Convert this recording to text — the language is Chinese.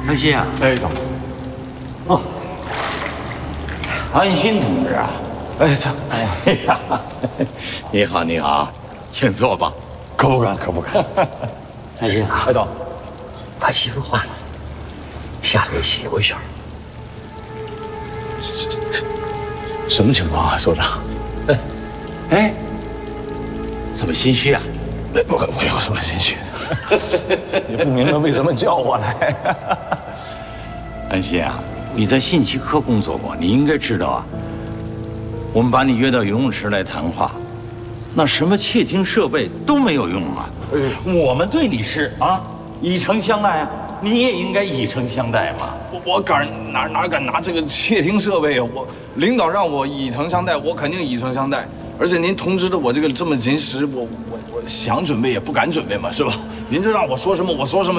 安心啊！ 哎，等。哦， 安心同志啊！ 哎，他， 哎呀，你好，你好，请坐吧。 可不敢，可不敢。 安心啊！ 哎，等， 把媳妇换了，下来一起回旋。 什么情况啊，所长？ 哎，怎么心虚啊？ 我有什么心虚的？也不明白为什么叫我来。 安心啊，你在信息科工作过，你应该知道啊。我们把你约到游泳池来谈话，那什么窃听设备都没有用啊。我们对你是啊以诚相待啊，你也应该以诚相待嘛。 我哪敢拿这个窃听设备啊？我领导让我以诚相待，我肯定以诚相待。而且您通知的我这个这么临时，我想准备也不敢准备嘛，是吧？您这让我说什么我说什么。